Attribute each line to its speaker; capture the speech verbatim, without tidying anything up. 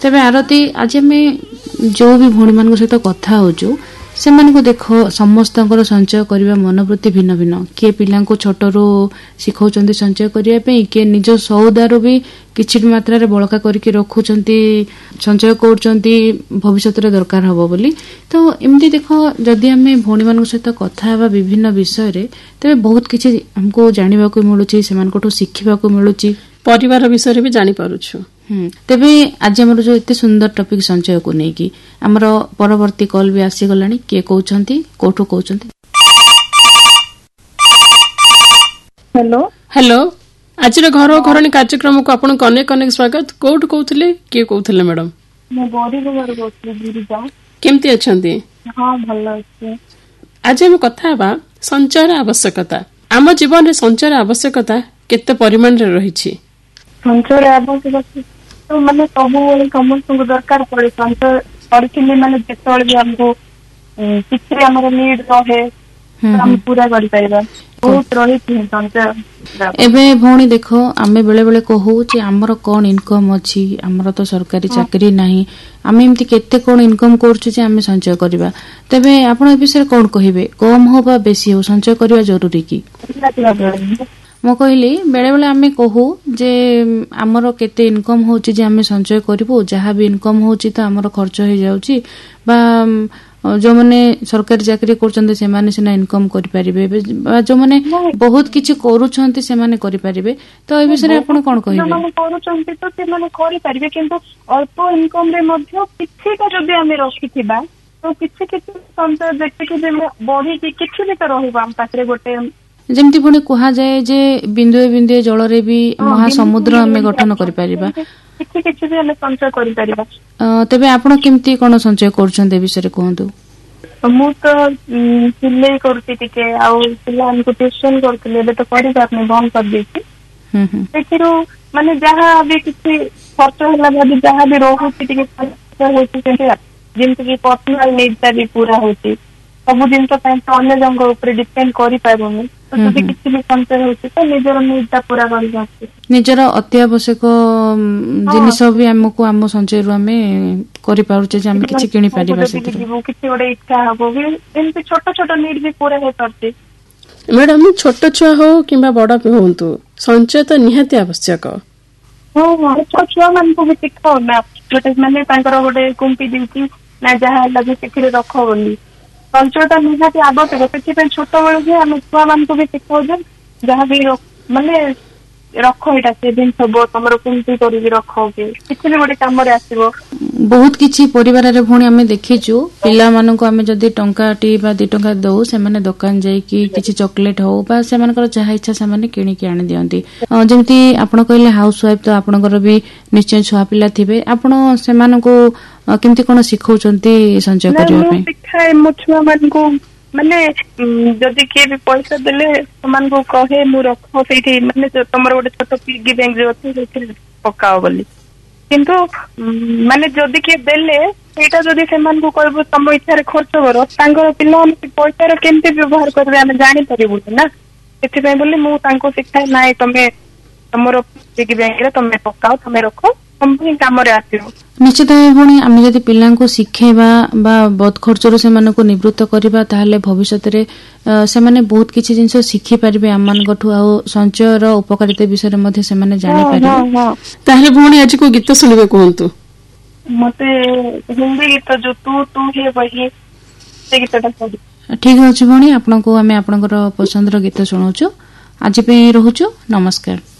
Speaker 1: तेबे आरती आज आम जो भी भौणी मान सहित कथा होचु से देख समस्त संचय करने मनोवृत्ति भिन्न भिन्न किए पिला छोटरू शिखा संचय करने किए निज सौदारू भी किछि मात्रा रे बड़का करके रखुंट संचय कर भविष्य दरकार हम बोली। तो एमती देख जदि आम भौणी मान सहित कथा विभिन्न विषय रे तेरे बहुत किछि हमको जानवा मिलूँ से शिखा मिलूँ
Speaker 2: परिवार विषय भी जानी पारुछु।
Speaker 1: तेबे आज हमर जो इतने सुंदर टॉपिक संचय को नेकी हमर परवर्ती कॉल भी आसी गलानी के कहउछंती कोठो कहउछंती।
Speaker 2: हेलो हेलो आज घर घरणी कार्यक्रम को आपन अनेक अनेक स्वागत। कोठो कहउथले के कहउथले मैडम?
Speaker 3: मैं बोरी घर कहउथले गिरिजा।
Speaker 2: केमती अछंती?
Speaker 3: हां भलो अछि।
Speaker 2: आज हम कथा बा संचय आवश्यकता। आम जीवन रे संचय आवश्यकता केते परिमाण रे रहिछि?
Speaker 3: संचय आवश्यकता तो माने सब समस्त दरकार पड़े संचय करथिले माने जेतोल भी हमको किछि हमर नीड रहे हम पूरा करि पाइबा बहुत रही थी संचय।
Speaker 1: एबे भौणी देखो आमे बेले बेले कहू जे हमर कोन इनकम अछि हमर तो सरकारी चाकरी नाही आमे एमती केते कोन इनकम करछु जे आमे संचय करबा। तबे आपण ए विषय कोन कहिबे कम हो बा बेसी हो संचय करबा जरूरी की? मो कहली बेले बेले आमे कहू जे आमर केते इनकम होची जे आमे संचय करिवो जहाँ भी इनकम होची तो आमर खर्च हो जाउची बा जो माने सरकारी चाकरी करछन्ते से माने सिना इनकम करि परिबे जो माने बहुत किछि करूछन्ते से माने करि परिबे। तो ए विषय आपण कोन कहिबे?
Speaker 3: जो माने करूछन्ते तो से माने करि परिबे किंतु अल्प इनकम रे मध्य किछिटा जदि आमे रखिथिबा तो किछि किछि संचय देखि कि जे बढी कि किछि भी तो रहबा हम पाखरे गोटे
Speaker 1: जेमती पुणी कहा जाए जे बिंदुए बिंदुए जल रे भी महासमुद्र आमे गठन करि परिबा
Speaker 3: किछि किछि भी आमे संचय करि परिबा।
Speaker 1: तबे आपण केमती कोन संचय करछन्ते विषय कहंतु?
Speaker 3: मु तो सिलाई करती टिके आउ पिला हमको ट्यूशन करथिले बे तो करि पारने बंद कर देछि। हम हम तेरो माने जहां भी किछि खर्च होला भाबी जहां भी रहउछि टिके खर्च होछि से जेमति कि पर्सनल नीड भी पूरा होछि सब दिन तो अन्य जंग ऊपर डिपेंड करि पाबोनी तो जदि किछि भी संचय होछि तो निजर नीड पूरा करि जाछि
Speaker 1: निजर अत्यावश्यक जिनिस भी हमको हम संचय रु हमें करि पारुचे जे हम किछि किनि पारिबा से
Speaker 3: किछि ओडे इच्छा हबो भी एमति छोट छोट नीड भी पूरा हे परछि।
Speaker 2: मैडम छोट छुआ हो किबा बड़ा भी होंतु संचय तो निहाती आवश्यक।
Speaker 3: हां हां छोट छुआ मन को भी सिखाओ ना छोटे माने तांकर ओडे कुंपी दिउची ना जहां लगे सिखरे रखो बोली संचयता निहाती आवश्यक से छोट बेलू भी आम छुआ मान को भी शिखाऊ जहाँ भी माने रख एटा से दिन सब तुम कुंती कर रख किसी भी गोटे कम आसो
Speaker 1: बहुत किछि परिवार रे भणी आमे देखिचु पिला मानको आमे जदी टंका टी बा दो टंका दउ से माने दुकान जाई कि किछि चॉकलेट हो बा से मानकर जहा इच्छा से माने किणी के आनि दियंती जेमती आपण कहले हाउस वाइफ तो आपणकर भी निश्चय छुआ पिला थिबे आपण से मानको केमती कोन सिखौचंती संचय करियो पे
Speaker 3: सिखाए मो छुआ मानको माने जदि के भी पैसा देले समान को कहे मु रखो सेठी माने तमर गोटे छोट पिगी बैंक जो अछि सेठी पकाओ बोली किंतु माने जदि के देले सेटा जदि समान को कहबो तम इच्छा रे खर्च करो तांगर पिला हम पैसा रे केमते व्यवहार करबे हम जानि परिबु ना सेठी पे बोली मु तांको सिखाए नाय तमे तमरो पिगी बैंक रे तमे पकाओ तमे रखो कंपनी काम रे आसीरो
Speaker 1: निश्चित भाई आम जब पिला शिखेबा बद खर्चर से निवृत्त करवा ताहले भविष्य रे से माने बहुत किछि जिंस शिखि पारिबे आम मानकठु आ संचयर उपकारिता विषय रे मध्ये से माने जानि पारिबे
Speaker 2: ताहले भौणी आज को गीत सुनिबे कहंतु
Speaker 3: मते हिंदी गीत जो तू तू हे वही से गीतटा सुनि
Speaker 1: ठीक अछि भौणी आपन को हमें आपनकर पसंद रो गीत सुनौछु आज पे रहउछु नमस्कार।